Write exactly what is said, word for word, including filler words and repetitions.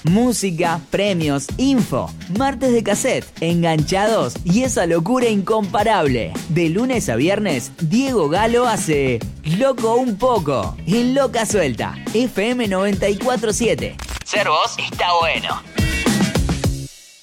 Música, premios, info, martes de cassette, enganchados y esa locura incomparable. De lunes a viernes, Diego Galo hace Loco un poco en Loca Suelta, F M noventa y cuatro punto siete. Ser vos está bueno.